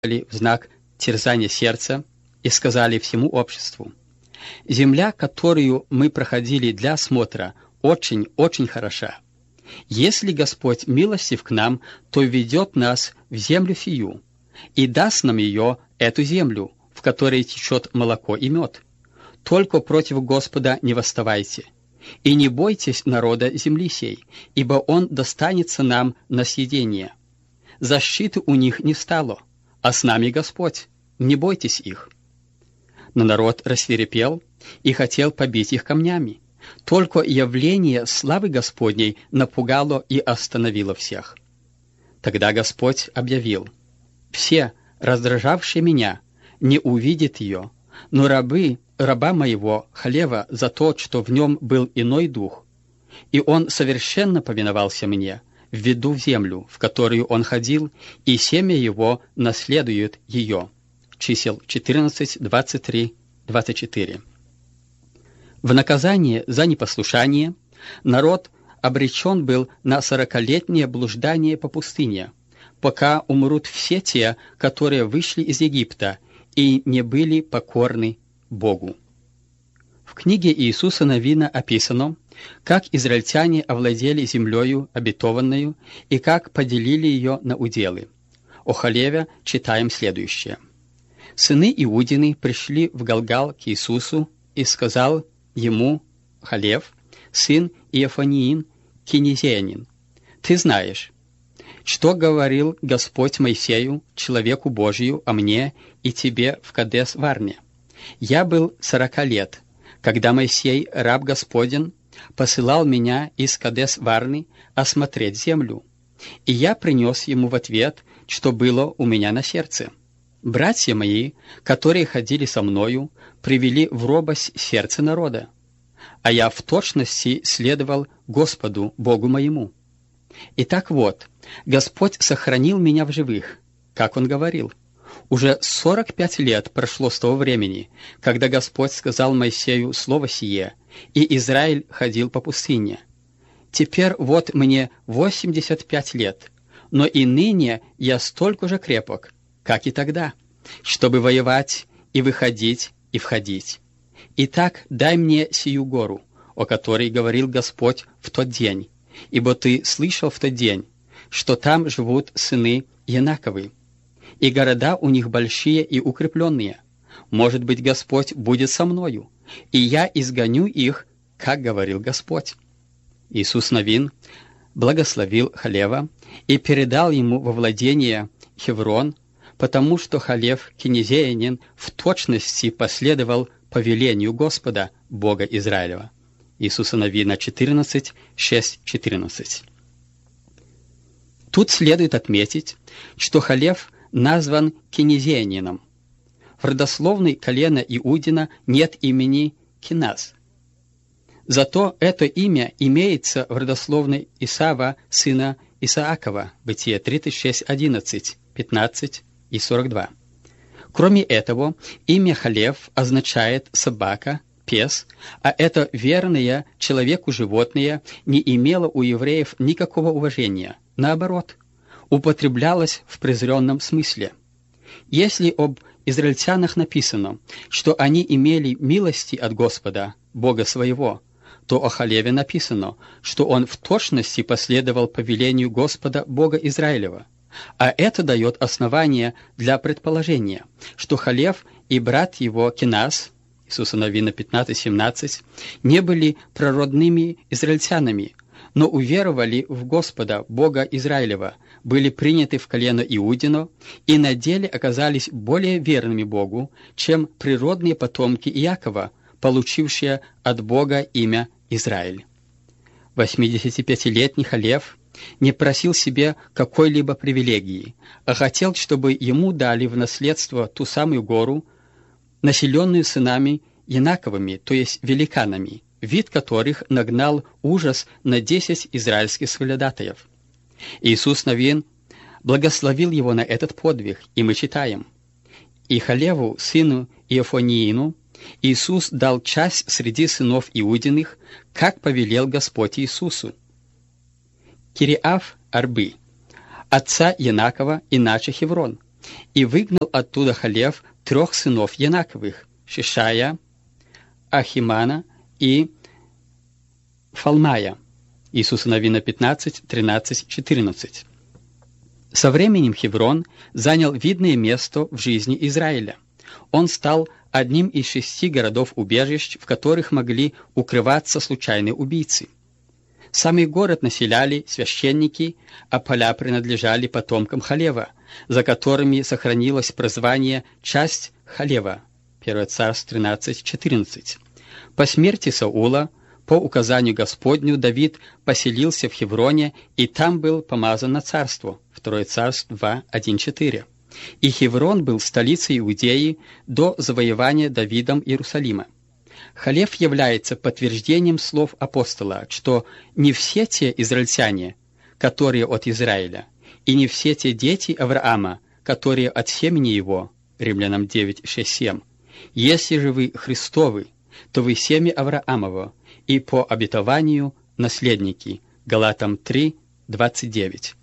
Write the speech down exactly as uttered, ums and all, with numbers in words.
в знак терзания сердца и сказали всему обществу: «Земля, которую мы проходили для осмотра, очень-очень хороша. Если Господь милостив к нам, то ведет нас в землю сию и даст нам ее, эту землю, в которой течет молоко и мед. Только против Господа не восставайте, и не бойтесь народа земли сей, ибо он достанется нам на съедение. Защиты у них не стало, а с нами Господь, не бойтесь их». Но народ рассвирепел и хотел побить их камнями. Только явление славы Господней напугало и остановило всех. Тогда Господь объявил: «Все, раздражавшие меня, не увидят ее, но рабы, раба моего Халева, за то, что в нем был иной дух, и он совершенно повиновался мне, введу в землю, в которую он ходил, и семя его наследует ее». Чисел четырнадцать, двадцать три, двадцать четыре. В наказание за непослушание народ обречен был на сорокалетнее блуждание по пустыне, пока умрут все те, которые вышли из Египта и не были покорны Богу. В книге Иисуса Навина описано, как израильтяне овладели землею обетованную и как поделили ее на уделы. О Халеве читаем следующее. «Сыны Иудины пришли в Галгал к Иисусу, и сказал ему Халев, сын Иофаниин, кинезиянин: Ты знаешь, что говорил Господь Моисею, человеку Божию, о мне и тебе в Кадес-Варне. Я был сорока лет, когда Моисей, раб Господень, посылал меня из Кадес-Варны осмотреть землю, и я принес ему в ответ, что было у меня на сердце. Братья мои, которые ходили со мною, привели в робость сердце народа, а я в точности следовал Господу, Богу моему. Итак вот, Господь сохранил меня в живых, как Он говорил. Уже сорок пять лет прошло с того времени, когда Господь сказал Моисею слово сие, и Израиль ходил по пустыне. Теперь вот мне восемьдесят пять лет, но и ныне я столько же крепок, как и тогда, чтобы воевать и выходить и входить. Итак, дай мне сию гору, о которой говорил Господь в тот день, ибо ты слышал в тот день, что там живут сыны Янаковы, и города у них большие и укрепленные. Может быть, Господь будет со мною, и я изгоню их, как говорил Господь». Иисус Навин благословил Халева и передал ему во владение Хеврон, потому что Халев кинезиянин в точности последовал повелению Господа, Бога Израилева. Иисуса Навина четырнадцать, шесть, четырнадцать. Тут следует отметить, что Халев назван кинезиянином. В родословной колена Иудина нет имени Киназ. Зато это имя имеется в родословной Исава, сына Исаакова, Бытие тридцать шесть, одиннадцать, пятнадцать и сорок два. Кроме этого, имя Халев означает «собака», «пес», а это верное человеку животное не имело у евреев никакого уважения. Наоборот, употреблялось в презренном смысле. Если об израильтянах написано, что они имели милости от Господа, Бога своего, то о Халеве написано, что он в точности последовал повелению Господа, Бога Израилева. А это дает основание для предположения, что Халев и брат его Киназ, Иисуса Навина пятнадцать, семнадцать, не были прародными израильтянами, но уверовали в Господа, Бога Израилева, были приняты в колено Иудино и на деле оказались более верными Богу, чем природные потомки Иакова, получившие от Бога имя Израиль. восьмидесятипятилетний Халев не просил себе какой-либо привилегии, а хотел, чтобы ему дали в наследство ту самую гору, населенную сынами Янаковыми, то есть великанами, вид которых нагнал ужас на десять израильских соглядатаев. Иисус Навин благословил его на этот подвиг, и мы читаем: «И Халеву, сыну Иофаниину, Иисус дал часть среди сынов Иудиных, как повелел Господь Иисусу. Кириаф Арбы, отца Янакова, иначе Хеврон, И выгнал оттуда Халев трех сынов Янаковых, Шишая, Ахимана и Фалмая. Иисуса Новина пятнадцать, тринадцать, четырнадцать. Со временем Хеврон занял видное место в жизни Израиля. Он стал одним из шести городов-убежищ, в которых могли укрываться случайные убийцы. Самый город населяли священники, а поля принадлежали потомкам Халева, за которыми сохранилось прозвание «часть Халева». первое Царств тринадцать, четырнадцать. По смерти Саула, по указанию Господню, Давид поселился в Хевроне, и там был помазан на царство. второе Царств два, один, четыре. И Хеврон был столицей Иудеи до завоевания Давидом Иерусалима. Халев является подтверждением слов апостола, что не все те израильтяне, которые от Израиля, и не все те дети Авраама, которые от семени его, Римлянам девять, шесть, семь. Если же вы Христовы, то вы семя Авраамово, и по обетованию наследники. Галатам три, двадцать девять.